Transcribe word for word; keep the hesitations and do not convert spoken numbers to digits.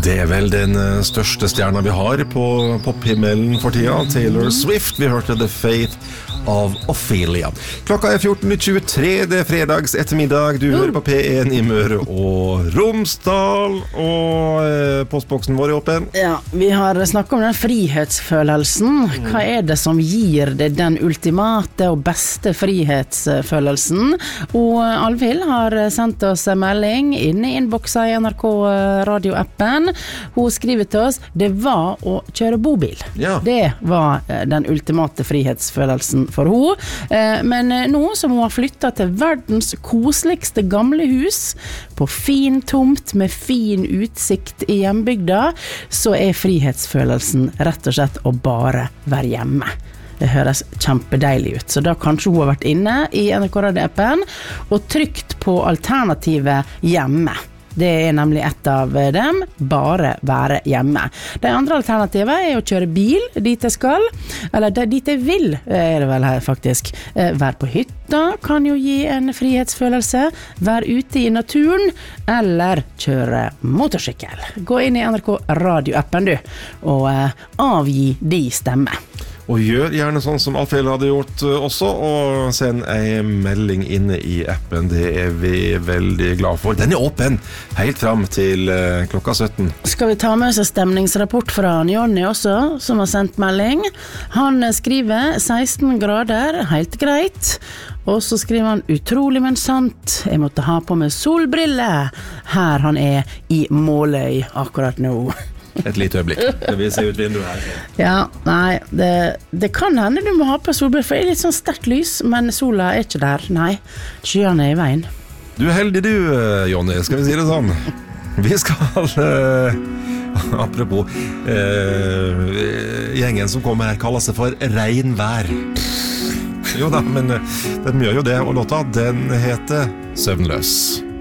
Det er vel den største stjerna vi har på pophimmelen for tida, Taylor Swift. Vi hørte The Faith av Ophelia. Klokka er fjorten tjuetre, det er fredags ettermiddag. Du hører på P en i Møre og Romsdal, og eh, postboksen vår er åpen. Ja, vi har snakket om den frihetsfølelsen. Hva er det som gir det den ultimate og beste frihetsfølelsen? Og Alvhild har sendt oss en melding inn i innboksa i N R K radioappen. Hun skriver til oss, det var å kjøre bobil. Ja. Det var den ultimate frihetsfølelsen for henne. Men nå som hun har flyttet til verdens koseligste gamle hus, på fin tomt med fin utsikt i hjembygda, så er frihetsfølelsen rett og slett å bare være hjemme. Det høres kjempedeilig ut, så da kanskje hun har vært inne i N R K radioappen og trykt på alternativet hjemme. Det er nemlig et av dem, bare være hjemme. Det andre alternativet er å kjøre bil dit jeg skal, eller dit jeg vil, er det vel her faktisk. Være på hytta kan jo gi en frihetsfølelse, være ute i naturen, eller kjøre motorsykkel. Gå inn i N R K radioappen du, og avgi de stemme. Og gjør gjerne sånn som Alfhild hadde gjort også, og send en melding inne i appen. Det er vi veldig glad for. Den er åpen helt fram til klokka sytten. Skal vi ta med oss en stemningsrapport fra Jonny også, som har sendt melding? Han skriver seksten grader, helt greit. Og så skriver han utrolig, men sant. Jeg måtte ha på meg solbriller. Her han er i Måløy akkurat nå. Et lite øyeblikk. Skal vi se ut vinduet her? Ja, nei, det, det kan hende du må ha på solbriller, for det er litt sånn sterkt lys, men sola er ikke der. Nei, skyene er i veien. Du er heldig du, Jonny, skal vi si det sånn. Vi skal, uh, apropos, uh, gjengen som kommer her kaller seg for Regnvær. Jo da, men den gjør jo det, og låta, den heter Søvnløs.